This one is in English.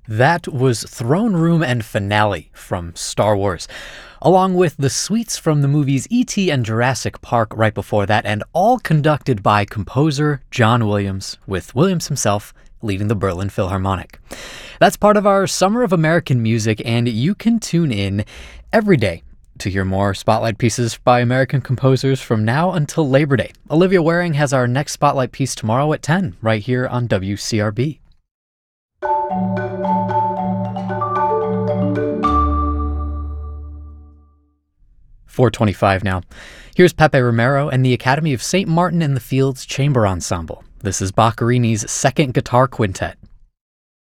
That was Throne Room and Finale from Star Wars, along with the suites from the movies E.T. and Jurassic Park right before that, and all conducted by composer John Williams, with Williams himself leading the Berlin Philharmonic. That's part of our Summer of American Music, and you can tune in every day to hear more spotlight pieces by American composers from now until Labor Day. Olivia Waring has our next spotlight piece tomorrow at 10, right here on WCRB. 4:25 now. Here's Pepe Romero and the Academy of St. Martin in the Fields Chamber Ensemble. This is Boccherini's Second Guitar Quintet.